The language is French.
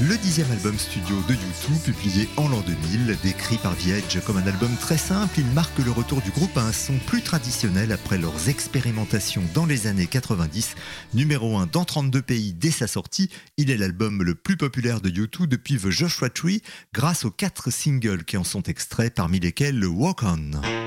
Le 10e album studio de U2, publié en l'an 2000, décrit par The Edge comme un album très simple, il marque le retour du groupe à un son plus traditionnel après leurs expérimentations dans les années 90. Numéro 1 dans 32 pays dès sa sortie, il est l'album le plus populaire de U2 depuis The Joshua Tree, grâce aux 4 singles qui en sont extraits, parmi lesquels le Walk On.